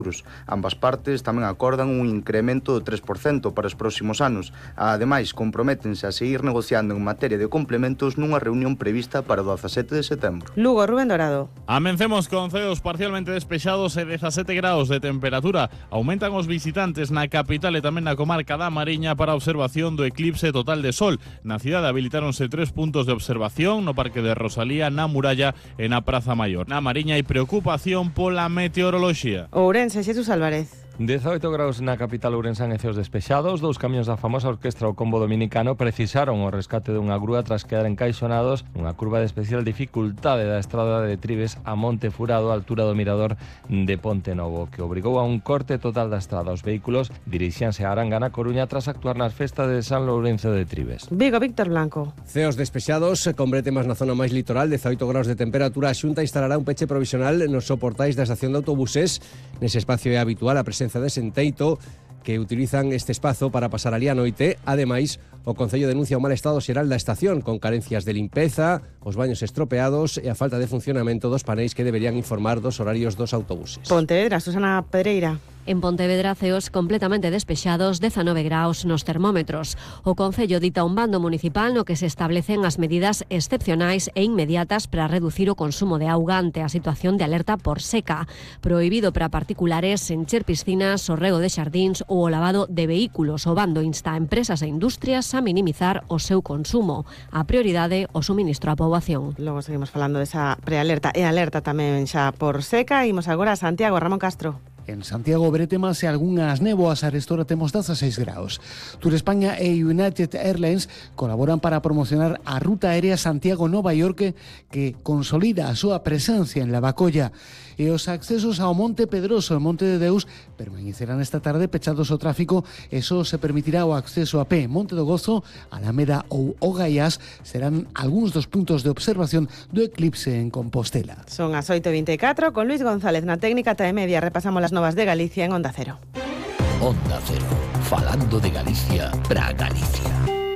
Ambas partes tamén acordan un incremento do 3% para os próximos anos. Ademais, comprométense a seguir negociando en materia de complementos nunha reunión prevista para o 17 de setembro. Lugo, Rubén Dorado. Amencemos con ceos parcialmente despexados e 17 graus de temperatura. Aumentan os visitantes na capital e tamén na comarca da Mariña para a observación do eclipse total de sol. Na cidade habilitáronse 3 puntos de observación no Parque de Rosalía, na Muralla e na Praza Maior. Na Mariña hai preocupación pola meteoroloxía. Ourense, Xesús Álvarez. 18 graus na capital ourensán e ceos despexados. Dous camións da famosa orquestra O Combo Dominicano precisaron o rescate dunha grúa tras quedar encaixonados nunha curva de especial dificultade da estrada de Tribes a Monte Furado, a altura do mirador de Ponte Novo, que obrigou a un corte total da estrada. Os vehículos dirixíanse a Aranga, na Coruña, tras actuar nas festas de San Lourenzo de Tribes. Vigo, Víctor Blanco. Ceos despexados, con bretemas na zona máis litoral, 18 graus de temperatura. A Xunta instalará un peche provisional nos soportais da estación de autobuses. Nese espacio é habitual a presenza de senteito que utilizan este espazo para pasar ali a noite. Ademais, o Concello denuncia o mal estado xeral da estación, con carencias de limpeza, os baños estropeados e a falta de funcionamento dos paneis que deberían informar dos horarios dos autobuses. Pontevedra, Susana Pedreira. En Pontevedra, ceos completamente despexados, 19 graus nos termómetros. O Concello dita un bando municipal no que se establecen as medidas excepcionais e inmediatas para reducir o consumo de auga ante a situación de alerta por seca. Prohibido para particulares encher piscinas, o rego de xardíns ou o lavado de vehículos. O bando insta a empresas e industrias a minimizar o seu consumo. A prioridade, o suministro á poboación. Logo seguimos falando desa prealerta e alerta tamén xa por seca. Imos agora a Santiago, Ramón Castro. En Santiago bretemas e algunhas néboas, a restora temos 16 graus. Tour España e United Airlines colaboran para promocionar a ruta aérea Santiago-Nova York, que consolida a súa presencia en Lavacolla. E os accesos ao Monte Pedroso e Monte de Deus permanecerán esta tarde pechados ao tráfico e só se permitirá o acceso a pé. Monte do Gozo, Alameda ou O Gaiás serán algúns dos puntos de observación do eclipse en Compostela. Son as 8:24, con Luis González na técnica e media. Repasamos las novas de Galicia en Onda Cero. Onda Cero, falando de Galicia para Galicia.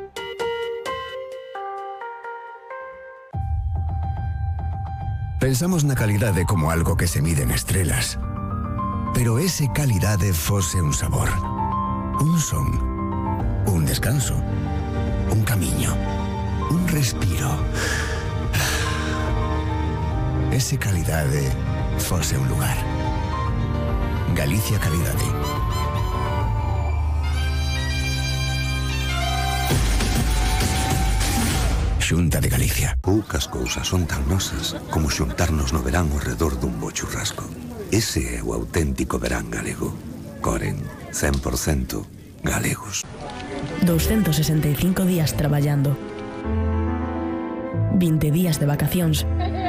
Pensamos na calidade como algo que se mide en estrelas. Pero ese calidade fose un sabor, un son, un descanso, un camiño, un respiro. Ese calidade fose un lugar. Galicia Calidade. Xunta de Galicia. Poucas cousas son tan nosas como xuntarnos no verán ao redor dun bo churrasco. Ese é o auténtico verán galego. Coren, 100% galegos. 265 días traballando. 20 días de vacacións.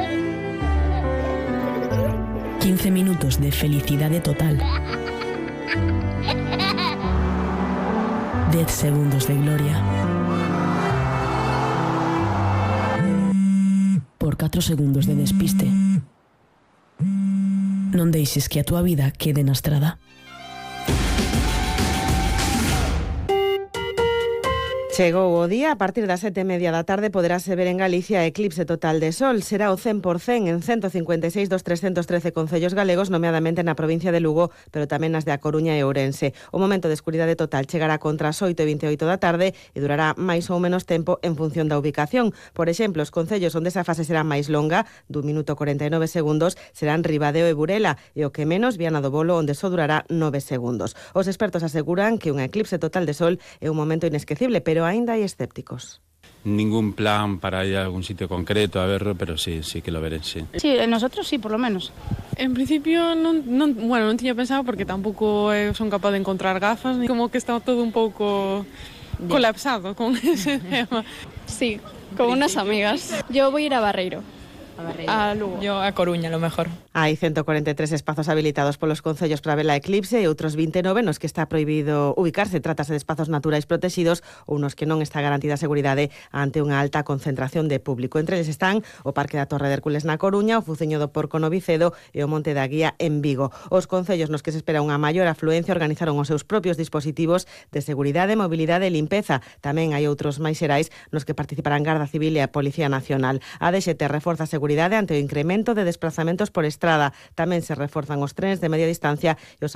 15 minutos de felicidade total. 10 segundos de gloria. Por 4 segundos de despiste. Non deixes que a túa vida quede na estrada. Chegou o día, a partir das 7:30 da tarde poderase ver en Galicia eclipse total de sol. Será o 100% en 156 dos 313 concellos galegos, nomeadamente na provincia de Lugo, pero tamén nas de A Coruña e Ourense. O momento de escuridade total chegará contra as 8:28 da tarde e durará máis ou menos tempo en función da ubicación. Por exemplo, os concellos onde esa fase será máis longa, 1 minuto 49 segundos, serán Ribadeo e Burela, e o que menos, Viana do Bolo, onde só durará 9 segundos. Os expertos aseguran que un eclipse total de sol é un momento inesquecible, pero aínda hai escépticos. Ningún plan para ir a algún sitio concreto a verlo, pero sí que lo veré, sí. Sí, nosotros sí, por lo menos. En principio non tiña pensado porque tampouco son capaz de encontrar gafas, ni como que está todo un pouco colapsado con ese tema. Sí, con unas amigas. Yo voy a ir a Barreiro. A Lugo. Yo a Coruña, lo mejor. Hai 143 espazos habilitados polos concellos para ver a eclipse e outros 29 nos que está prohibido ubicarse. Trátase de espazos naturais protegidos ou nos que non está garantida a seguridade ante unha alta concentración de público. Entre eles están o Parque da Torre de Hércules na Coruña, o Fuciño do Porco no Vicedo e o Monte da Guía en Vigo. Os concellos nos que se espera unha maior afluencia organizaron os seus propios dispositivos de seguridade, mobilidade e limpeza. Tamén hai outros máis xerais nos que participarán Garda Civil e a Policía Nacional. A DXT reforza a seguridade seguridade ante o incremento de desplazamentos por estrada. Tamén se reforzan os trens de media distancia e os